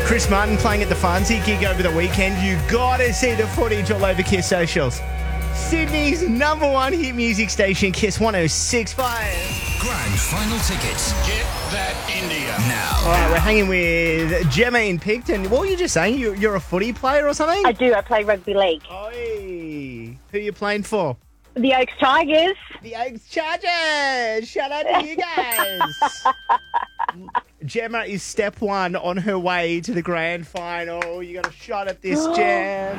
Chris Martin playing at the Fonzie gig over the weekend. You gotta see the footage all over Kiss socials. Sydney's number one hit music station, Kiss 106.5. Grand final tickets. Get that India. Now. All right, we're hanging with Gemma in Picton. What were you just saying? You're a footy player or something? I do. I play rugby league. Oi. Who are you playing for? The Oaks Tigers. The Oaks Chargers. Shout out to you guys. Gemma is step one on her way to the grand final. You got a shot at this, Gem.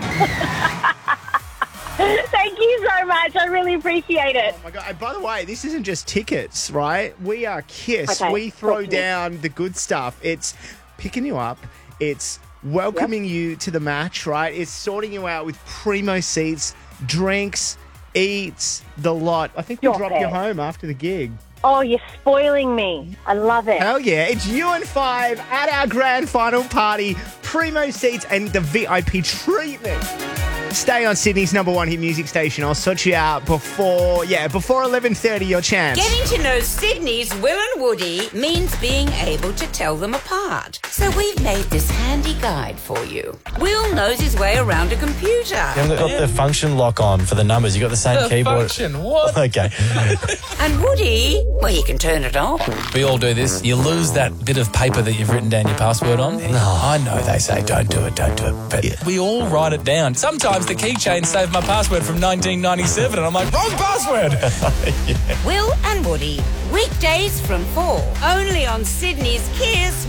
Thank you so much. I really appreciate it. Oh my God. And by the way, this isn't just tickets, right? We are Kiss. Okay, We throw talk to me. down the good stuff. It's picking you up. It's welcoming you to the match, right? It's sorting you out with primo seats, drinks, eats, the lot. I think we You're drop you fair. home after the gig. Oh, you're spoiling me. I love it. Hell yeah. It's you and Five at our grand final party. Primo seats and the VIP treatment. Stay on Sydney's number one hit music station. I'll sort you out before 11:30 your chance. Getting to know Sydney's Will and Woody means being able to tell them apart. So we've made this handy guide for you. Will knows his way around a computer. You haven't got the function lock on for the numbers. You got the same keyboard. Function, what? Okay. And Woody, well, he can turn it off. We all do this. You lose that bit of paper that you've written down your password on. No. I know they say don't do it. But we all write it down. Sometimes the keychain saved my password from 1997 and I'm like, wrong password. Will and Woody, weekdays from 4, only on Sydney's Kiss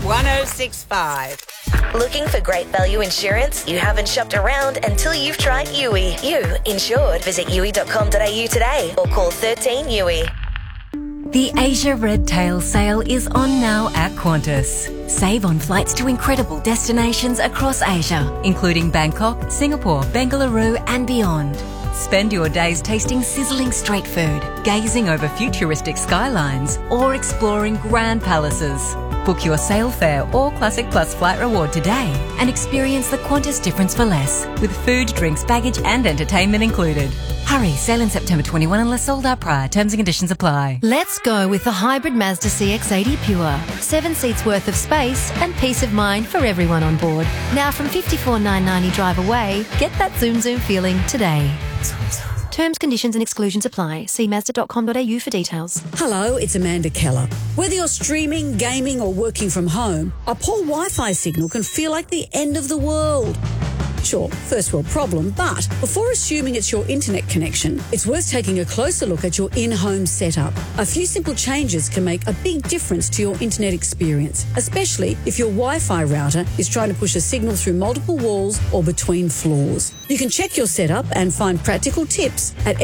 106.5. Looking for great value insurance? You haven't shopped around until you've tried Yui. You insured. Visit yui.com.au today or call 13 Yui. The Asia Red Tail sale is on now at Qantas. Save on flights to incredible destinations across Asia, including Bangkok, Singapore, Bengaluru and beyond. Spend your days tasting sizzling street food, gazing over futuristic skylines or exploring grand palaces. Book your sail fare or Classic Plus flight reward today and experience the Qantas difference for less, with food, drinks, baggage and entertainment included. Hurry, sail in September 21 unless sold out prior. Terms and conditions apply. Let's go with the hybrid Mazda CX-80 Pure. 7 seats worth of space and peace of mind for everyone on board. Now from $54,990 drive away, get that zoom feeling today. Terms, conditions and exclusions apply. See Mazda.com.au for details. Hello, it's Amanda Keller. Whether you're streaming, gaming or working from home, a poor Wi-Fi signal can feel like the end of the world. Sure, first world problem, but before assuming it's your internet connection, it's worth taking a closer look at your in-home setup. A few simple changes can make a big difference to your internet experience, especially if your Wi-Fi router is trying to push a signal through multiple walls or between floors. You can check your setup and find practical tips at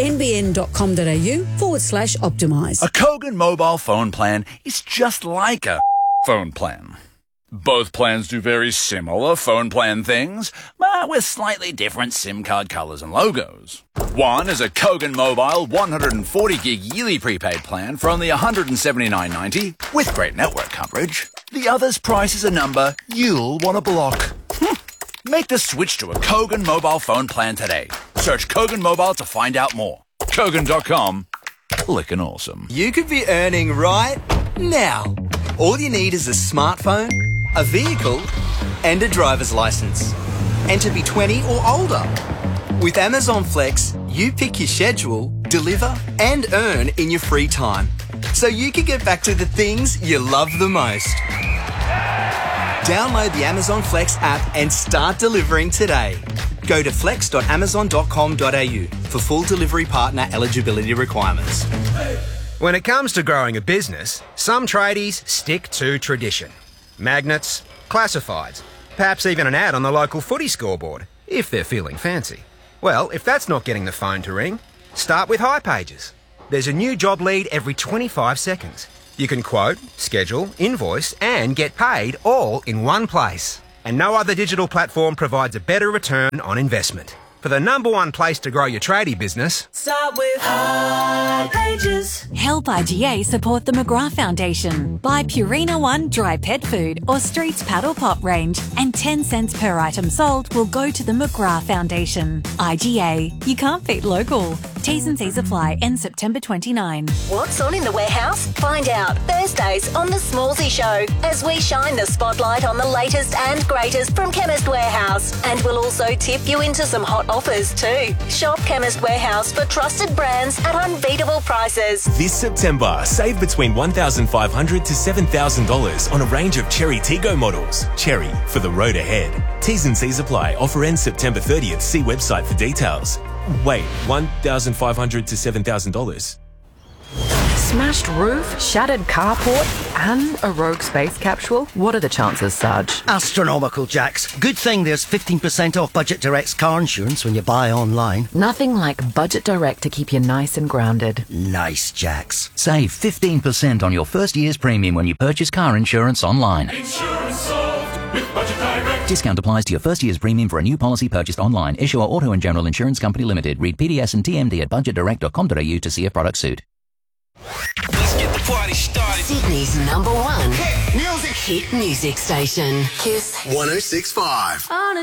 nbn.com.au/optimise. A Kogan mobile phone plan is just like a phone plan. Both plans do very similar phone plan things, but with slightly different SIM card colours and logos. One is a Kogan Mobile 140 gig yearly prepaid plan for only $179.90 with great network coverage. The other's price is a number you'll want to block. Make the switch to a Kogan mobile phone plan today. Search Kogan Mobile to find out more. Kogan.com. Lickin' awesome. You could be earning right now. All you need is a smartphone, a vehicle, and a driver's license. And to be 20 or older. With Amazon Flex, you pick your schedule, deliver, and earn in your free time. So you can get back to the things you love the most. Download the Amazon Flex app and start delivering today. Go to flex.amazon.com.au for full delivery partner eligibility requirements. When it comes to growing a business, some tradies stick to tradition. Magnets, classifieds, perhaps even an ad on the local footy scoreboard, if they're feeling fancy. Well, if that's not getting the phone to ring, start with hipages. There's a new job lead every 25 seconds. You can quote, schedule, invoice and get paid all in one place. And no other digital platform provides a better return on investment. For the number one place to grow your tradie business, Start with hipages. Help IGA support the McGrath Foundation. Buy Purina One dry pet food or Streets Paddle Pop range and 10 cents per item sold will go to the McGrath Foundation. IGA, you can't beat local. T's and C's apply. End September 29. What's on in the warehouse? Find out Thursdays on The Smallsy Show as we shine the spotlight on the latest and greatest from Chemist Warehouse. And we'll also tip you into some hot offers too. Shop Chemist Warehouse for trusted brands at unbeatable prices. This September, save between $1,500 to $7,000 on a range of Cherry Tiggo models. Cherry, for the road ahead. T's and C's apply. Offer ends September 30th. See website for details. Wait, $1,500 to $7,000? Smashed roof, shattered carport, and a rogue space capsule? What are the chances, Sarge? Astronomical, Jax. Good thing there's 15% off Budget Direct's car insurance when you buy online. Nothing like Budget Direct to keep you nice and grounded. Nice, Jax. Save 15% on your first year's premium when you purchase car insurance online. Insurance solved with Budget Direct. Discount applies to your first year's premium for a new policy purchased online. Issuer Auto and General Insurance Company Limited. Read PDS and TMD at budgetdirect.com.au to see if product suit. Let's get the party started. Sydney's #1 hit music station. Kiss 106.5.